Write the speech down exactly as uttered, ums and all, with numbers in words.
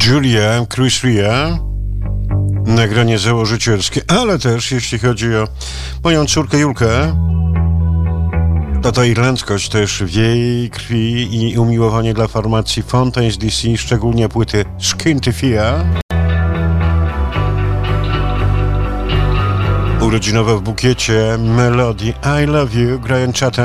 Julia, Chris Rea, nagranie założycielskie, ale też jeśli chodzi o moją córkę Julkę, to ta irlandzkość też w jej krwi i umiłowanie dla formacji Fontaines D C, szczególnie płyty Skin to Fear. Urodzinowe w bukiecie melodii I Love You, Brian Chatham.